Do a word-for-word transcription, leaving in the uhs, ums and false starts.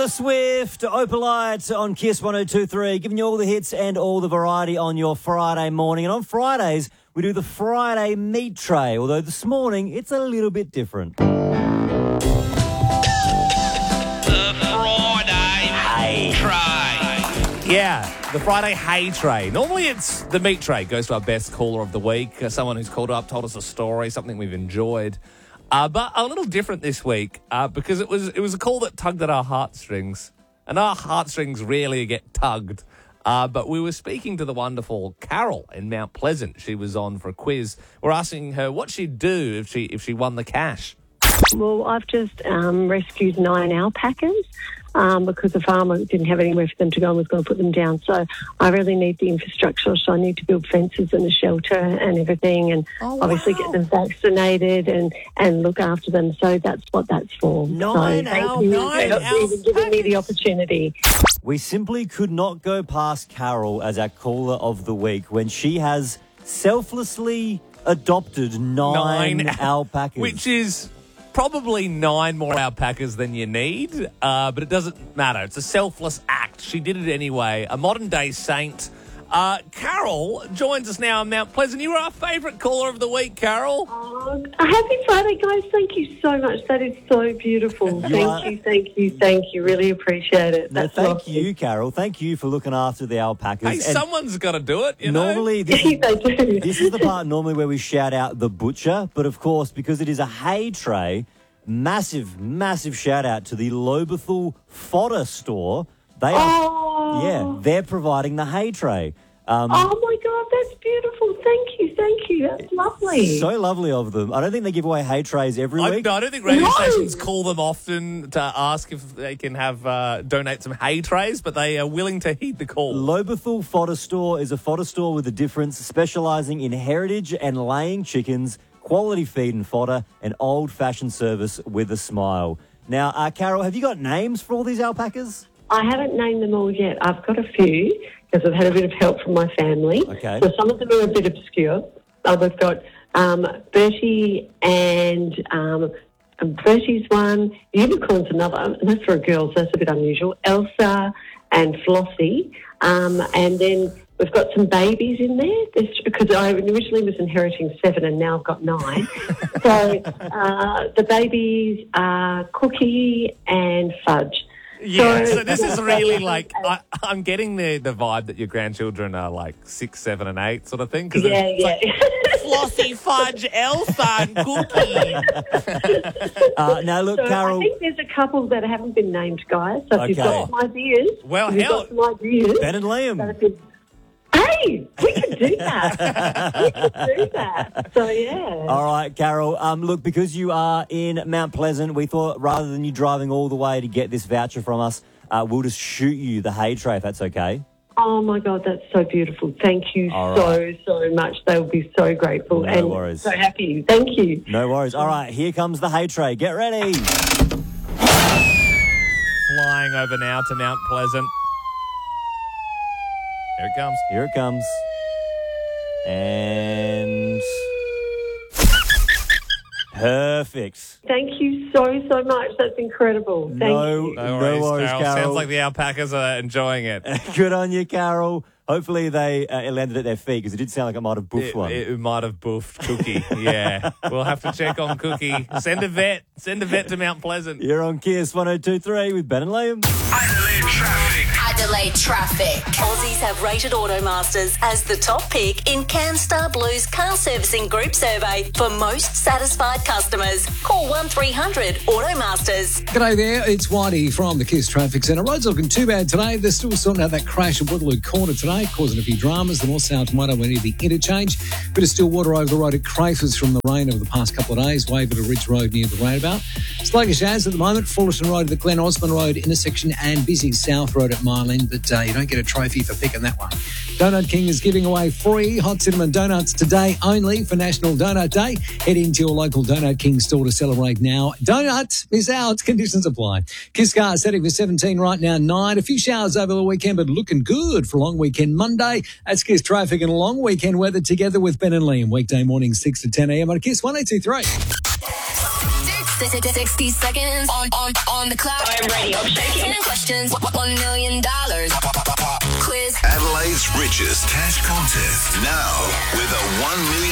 Taylor Swift, Opalite on Kiss one oh two three, giving you all the hits and all the variety on your Friday morning. And on Fridays, we do the Friday meat tray, although this morning it's a little bit different. The Friday Hay Tray. Yeah, the Friday Hay Tray. Normally it's the meat tray, goes to our best caller of the week, uh, someone who's called up, told us a story, something we've enjoyed. Uh, but a little different this week uh, because it was it was a call that tugged at our heartstrings. And our heartstrings rarely get tugged. Uh, but we were speaking to the wonderful Carol in Mount Pleasant. She was on for a quiz. We're asking her what she'd do if she if she won the cash. Well, I've just um, rescued nine alpacas um, because the farmer didn't have anywhere for them to go and was going to put them down. So I really need the infrastructure. So I need to build fences and a shelter and everything, and Oh, obviously wow. get them vaccinated and, and look after them. So that's what that's for. Nine so thank al- you nine for even giving me the opportunity. We simply could not go past Carol as our caller of the week when she has selflessly adopted nine, Nine. alpacas. Which is probably nine more alpacas than you need, uh, but it doesn't matter. It's a selfless act. She did it anyway. A modern-day saint. Uh, Carol joins us now in Mount Pleasant. You were our favourite caller of the week, Carol. Oh, happy Friday, guys. Thank you so much. That is so beautiful. Thank are- you, thank you, thank you. Really appreciate it. No, That's thank awesome. you, Carol. Thank you for looking after the alpacas. Hey, And someone's got to do it, you know? normally, this, they do. this is the part normally where we shout out the butcher, but of course, because it is a hay tray, massive, massive shout out to the Lobethal Fodder Store. They are, Oh. yeah, they're providing the hay tray. Um, Oh, my God, that's beautiful. Thank you, thank you. That's lovely. So lovely of them. I don't think they give away hay trays every I, week. no, I don't think radio No. stations call them often to ask if they can have uh, donate some hay trays, but they are willing to heed the call. Lobethal Fodder Store is a fodder store with a difference, specialising in heritage and laying chickens, quality feed and fodder, and old-fashioned service with a smile. Now, uh, Carol, have you got names for all these alpacas? I haven't named them all yet. I've got a few because I've had a bit of help from my family. Okay. So some of them are a bit obscure. Uh, we've got um, Bertie and um, Bertie's one. Unicorn's another. And that's for a girl, so that's a bit unusual. Elsa and Flossie. Um, and then we've got some babies in there There's, because I originally was inheriting seven and now I've got nine. so uh, the babies are Cookie and Fudge. Yeah, So- so this is really like, I, I'm getting the, the vibe that your grandchildren are like six, seven, and eight sort of thing. 'cause Yeah, it's yeah. like Flossie, Fudge, Elsa, and Cookie. Uh, now, look, So Carol... I think there's a couple that haven't been named, guys. So if you've Okay. got some ideas, Well, if you've hell- got some ideas, Ben and Liam. that'd be- Hey, we could do that. we could do that. So yeah. All right, Carol. Um, look, because you are in Mount Pleasant, we thought rather than you driving all the way to get this voucher from us, uh, we'll just shoot you the hay tray, if that's okay. Oh my God, that's so beautiful. Thank you All so right. so much. They'll be so grateful No and worries. so happy. Thank you. No worries. All right, here comes the hay tray. Get ready. Flying over now to Mount Pleasant. Here it comes. Here it comes. And... Perfect. Thank you so so much. That's incredible. Thank No, you. No no worries, worries, Carol. Carol. Sounds like the alpacas are enjoying it. Good on you, Carol. Hopefully they uh, it landed at their feet because it did sound like it might have boofed It, one. it might have boofed Cookie. Yeah. We'll have to check on Cookie. Send a vet. Send a vet to Mount Pleasant. You're on Kiss one oh two three with Ben and Liam. Adelaide traffic. Adelaide traffic. Aussies have rated Automasters as the top pick in CanStar Blue's car servicing group survey for most satisfied customers. Call one three hundred Automasters. G'day there, it's Whitey from the Kiss Traffic Centre. Roads looking too bad today. They're still sorting out that crash at Woodloo Corner today, causing a few dramas. The north-south motorway near the interchange. Bit of still water over the road at Crafers from the rain over the past couple of days. Waverley Ridge Road near the roundabout. Sluggish as at the moment. Fullerton Road at the Glen Osmond Road intersection and busy South Road at Mile End, but uh, you don't get a trophy for picking that one. Donut King is giving away free hot cinnamon donuts today only for National Donut Day. Head into your local Donut King store to celebrate now. Donut, miss out. Conditions apply. Kiss Car setting for seventeen right now, nine. A few showers over the weekend, but looking good for a long weekend Monday. That's Kiss Traffic and a long weekend weather together with Ben and Liam. Weekday morning, six to ten a.m. on Kiss one oh two three. Dixie. sixty seconds on, on, on the clock. I'm ready. I'm shaking. ten questions, one million dollars. Quiz. Adelaide's richest cash contest now with a one million